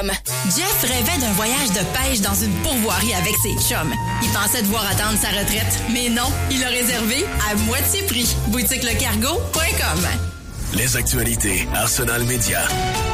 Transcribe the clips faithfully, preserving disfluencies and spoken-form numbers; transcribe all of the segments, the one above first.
Jeff rêvait d'un voyage de pêche dans une pourvoirie avec ses chums. Il pensait devoir attendre sa retraite, mais non, il a réservé à moitié prix. boutique le cargo point com. Les actualités Arsenal Média.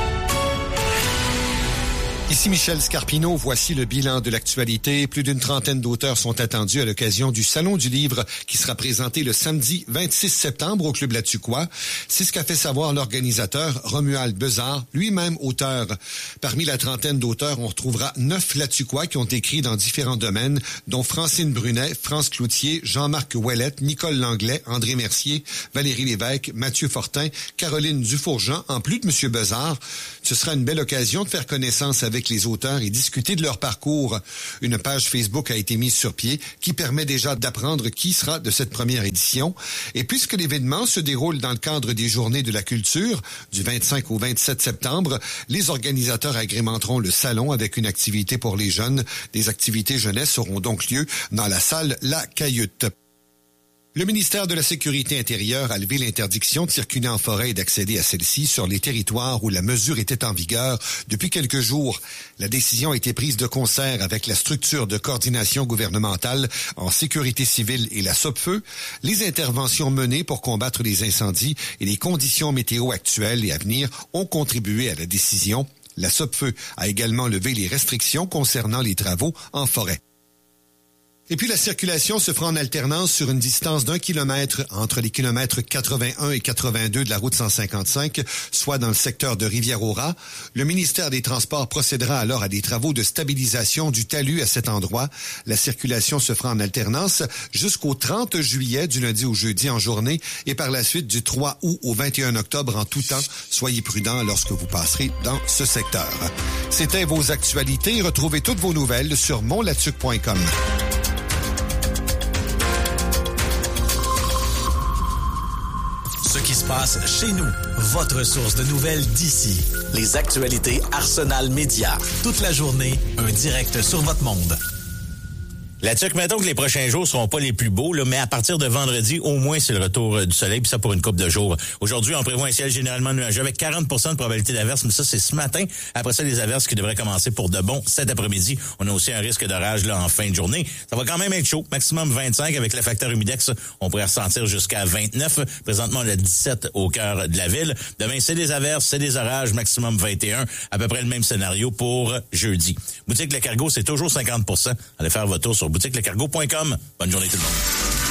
Ici Michel Scarpino, voici le bilan de l'actualité. Plus d'une trentaine d'auteurs sont attendus à l'occasion du Salon du Livre qui sera présenté le samedi vingt-six septembre au Club Latuqua. C'est ce qu'a fait savoir l'organisateur Romuald Bezard, lui-même auteur. Parmi la trentaine d'auteurs, on retrouvera neuf Latuquois qui ont écrit dans différents domaines, dont Francine Brunet, France Cloutier, Jean-Marc Ouellette, Nicole Langlais, André Mercier, Valérie Lévesque, Mathieu Fortin, Caroline Dufourjean, en plus de M. Bezard. Ce sera une belle occasion de faire connaissance avec avec les auteurs et discuter de leur parcours. Une page Facebook a été mise sur pied qui permet déjà d'apprendre qui sera de cette première édition. Et puisque l'événement se déroule dans le cadre des Journées de la culture, du vingt-cinq au vingt-sept septembre, les organisateurs agrémenteront le salon avec une activité pour les jeunes. Des activités jeunesse auront donc lieu dans la salle La Cahute. Le ministère de la Sécurité intérieure a levé l'interdiction de circuler en forêt et d'accéder à celle-ci sur les territoires où la mesure était en vigueur depuis quelques jours. La décision a été prise de concert avec la structure de coordination gouvernementale en sécurité civile et la SOPFEU. Les interventions menées pour combattre les incendies et les conditions météo actuelles et à venir ont contribué à la décision. La SOPFEU a également levé les restrictions concernant les travaux en forêt. Et puis la circulation se fera en alternance sur une distance d'un kilomètre entre les kilomètres quatre-vingt-un et quatre-vingt-deux de la route cent cinquante-cinq, soit dans le secteur de Rivière-au-Rat. Le ministère des Transports procédera alors à des travaux de stabilisation du talus à cet endroit. La circulation se fera en alternance jusqu'au trente juillet, du lundi au jeudi en journée, et par la suite du trois août au vingt et un octobre en tout temps. Soyez prudents lorsque vous passerez dans ce secteur. C'était vos actualités. Retrouvez toutes vos nouvelles sur mon latuq point com. Ce qui se passe chez nous, votre source de nouvelles d'ici. Les actualités Arsenal Média. Toute la journée, un direct sur votre monde. Là-dessus, mettons que les prochains jours seront pas les plus beaux, là, mais à partir de vendredi, au moins, c'est le retour du soleil, puis ça pour une couple de jours. Aujourd'hui, on prévoit un ciel généralement nuageux avec quarante pour cent de probabilité d'averse, mais ça, c'est ce matin. Après ça, les averses qui devraient commencer pour de bon cet après-midi. On a aussi un risque d'orage là en fin de journée. Ça va quand même être chaud, maximum vingt-cinq avec le facteur humidex. On pourrait ressentir jusqu'à vingt-neuf. Présentement, on a dix-sept au cœur de la ville. Demain, c'est des averses, c'est des orages, maximum vingt et un. À peu près le même scénario pour jeudi. Boutique Le Cargo, c'est toujours cinquante pour cent. Allez faire votre tour sur boutique le cargo point com. Bonne journée tout le monde.